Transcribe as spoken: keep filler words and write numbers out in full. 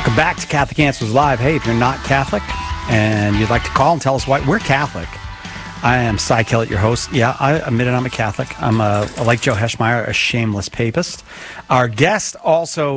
Welcome back to Catholic Answers Live. Hey, if you're not Catholic and you'd like to call and tell us why, we're Catholic. I am Cy Kellett, your host. Yeah, I admit it, I'm a Catholic. I'm, a, like Joe Heschmeyer, a shameless papist. Our guest also